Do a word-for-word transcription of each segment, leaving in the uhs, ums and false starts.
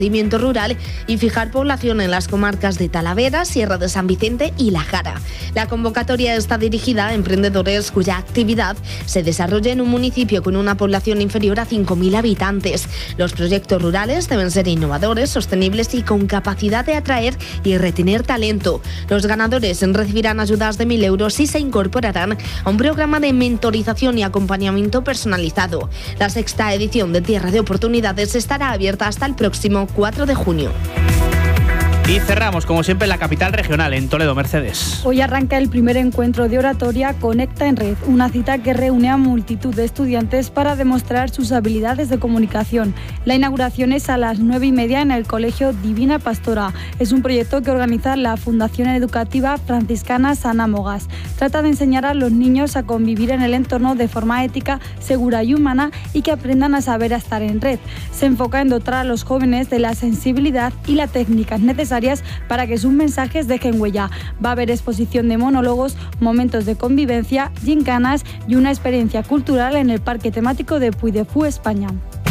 rural y fijar población en las comarcas de Talavera, Sierra de San Vicente y La Jara. La convocatoria está dirigida a emprendedores cuya actividad se desarrolla en un municipio con una población inferior a cinco mil habitantes. Los proyectos rurales deben ser innovadores, sostenibles y con capacidad de atraer y retener talento. Los ganadores recibirán ayudas de mil euros y se incorporarán a un programa de mentorización y acompañamiento personalizado. La sexta edición de Tierra de Oportunidades estará abierta hasta el próximo cuatro de junio. Y cerramos, como siempre, en la capital regional, en Toledo. Mercedes. Hoy arranca el primer encuentro de oratoria Conecta en Red, una cita que reúne a multitud de estudiantes para demostrar sus habilidades de comunicación. La inauguración es a las nueve y media en el Colegio Divina Pastora. Es un proyecto que organiza la Fundación Educativa Franciscana San Amogas. Trata de enseñar a los niños a convivir en el entorno de forma ética, segura y humana y que aprendan a saber a estar en red. Se enfoca en dotar a los jóvenes de la sensibilidad y las técnicas necesarias para que sus mensajes dejen huella. Va a haber exposición de monólogos, momentos de convivencia, gincanas y una experiencia cultural en el Parque Temático de Puy de Fou, España.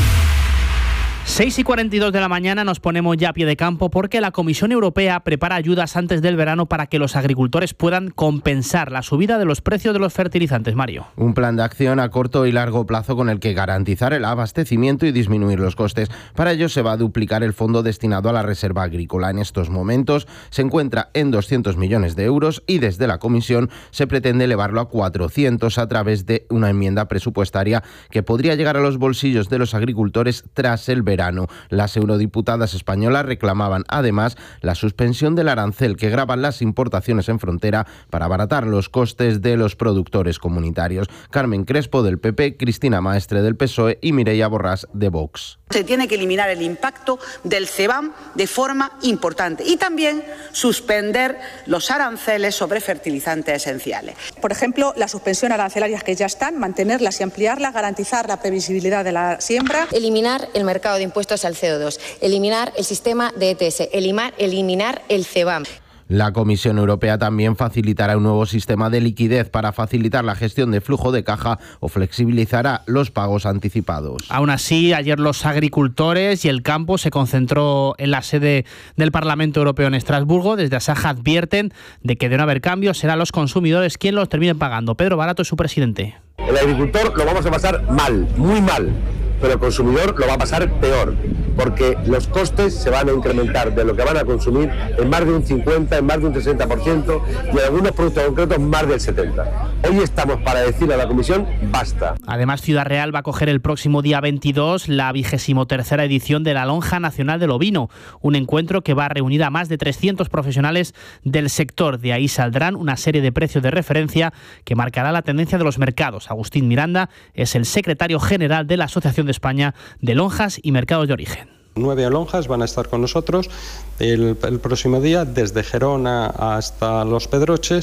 seis y cuarenta y dos de la mañana nos ponemos ya a pie de campo porque la Comisión Europea prepara ayudas antes del verano para que los agricultores puedan compensar la subida de los precios de los fertilizantes. Mario. Un plan de acción a corto y largo plazo con el que garantizar el abastecimiento y disminuir los costes. Para ello se va a duplicar el fondo destinado a la reserva agrícola. En estos momentos se encuentra en doscientos millones de euros y desde la Comisión se pretende elevarlo a cuatrocientos a través de una enmienda presupuestaria que podría llegar a los bolsillos de los agricultores tras el verano. Las eurodiputadas españolas reclamaban además la suspensión del arancel que grava las importaciones en frontera para abaratar los costes de los productores comunitarios. Carmen Crespo del P P, Cristina Maestre del P S O E y Mireia Borràs de Vox. Se tiene que eliminar el impacto del CEBAM de forma importante y también suspender los aranceles sobre fertilizantes esenciales. Por ejemplo, las suspensiones arancelarias que ya están, mantenerlas y ampliarlas, garantizar la previsibilidad de la siembra. Eliminar el mercado de impuestos al C O dos, eliminar el sistema de E T S, eliminar, eliminar el CEBAM. La Comisión Europea también facilitará un nuevo sistema de liquidez para facilitar la gestión de flujo de caja o flexibilizará los pagos anticipados. Aún así, ayer los agricultores y el campo se concentró en la sede del Parlamento Europeo en Estrasburgo. Desde Asaja advierten de que de no haber cambios serán los consumidores quienes los terminen pagando. Pedro Barato es su presidente. El agricultor lo vamos a pasar mal, muy mal, pero el consumidor lo va a pasar peor, porque los costes se van a incrementar de lo que van a consumir en más de un cincuenta, en más de un sesenta por ciento y en algunos productos concretos más del setenta por ciento. Hoy estamos para decirle a la Comisión, basta. Además, Ciudad Real va a coger el próximo día veintidós la vigésimo tercera edición de la Lonja Nacional del Ovino, un encuentro que va a reunir a más de trescientos profesionales del sector. De ahí saldrán una serie de precios de referencia que marcará la tendencia de los mercados. Agustín Miranda es el secretario general de la Asociación de España de Lonjas y Mercados de Origen. Nueve lonjas van a estar con nosotros el, el próximo día, desde Gerona hasta Los Pedroches,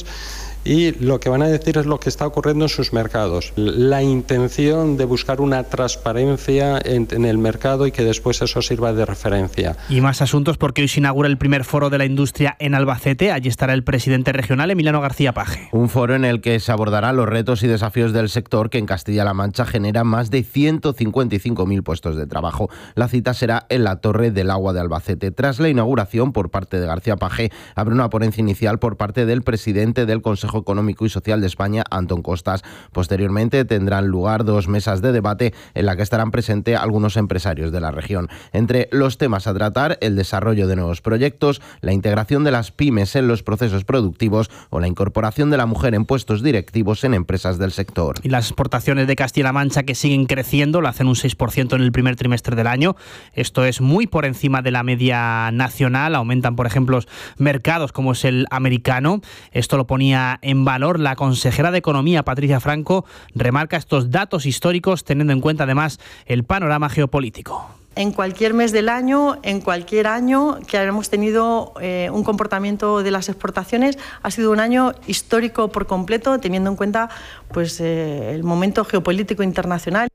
y lo que van a decir es lo que está ocurriendo en sus mercados. La intención de buscar una transparencia en, en el mercado y que después eso sirva de referencia. Y más asuntos porque hoy se inaugura el primer foro de la industria en Albacete. Allí estará el presidente regional, Emiliano García Paje. Un foro en el que se abordarán los retos y desafíos del sector que en Castilla-La Mancha genera más de ciento cincuenta y cinco mil puestos de trabajo. La cita será en la Torre del Agua de Albacete. Tras la inauguración por parte de García Paje, habrá una ponencia inicial por parte del presidente del Consejo Económico y Social de España, Antón Costas. Posteriormente tendrán lugar dos mesas de debate en la que estarán presentes algunos empresarios de la región. Entre los temas a tratar, el desarrollo de nuevos proyectos, la integración de las pymes en los procesos productivos o la incorporación de la mujer en puestos directivos en empresas del sector. Y las exportaciones de Castilla-La Mancha, que siguen creciendo, lo hacen un seis por ciento en el primer trimestre del año. Esto es muy por encima de la media nacional. Aumentan, por ejemplo, mercados como es el americano. Esto lo ponía en valor la consejera de Economía, Patricia Franco, remarca estos datos históricos teniendo en cuenta además el panorama geopolítico. En cualquier mes del año, en cualquier año que hayamos tenido eh, un comportamiento de las exportaciones, ha sido un año histórico por completo, teniendo en cuenta pues, eh, el momento geopolítico internacional.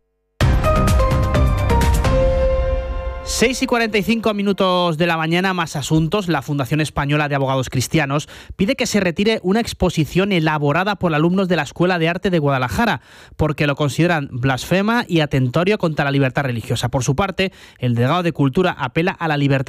seis y cuarenta y cinco minutos de la mañana, más asuntos. La Fundación Española de Abogados Cristianos pide que se retire una exposición elaborada por alumnos de la Escuela de Arte de Guadalajara, porque lo consideran blasfema y atentatorio contra la libertad religiosa. Por su parte, el delegado de Cultura apela a la libertad